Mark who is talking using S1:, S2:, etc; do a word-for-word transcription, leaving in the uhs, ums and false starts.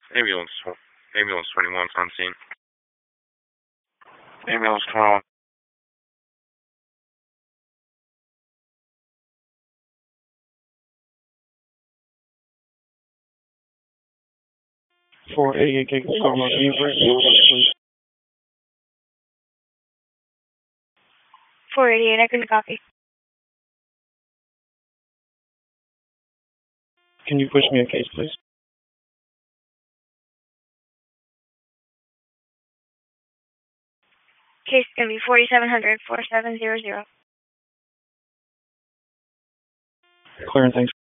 S1: Ambulance, ambulance twenty-one on scene. Ambulance twenty-one. four eighty-eight K, Coma, can you bring please?
S2: four eighty-eight, I couldn't copy.
S1: Can you push me a case, please?
S2: Case is going to be forty-seven hundred, forty-seven hundred.
S1: Clear and thanks.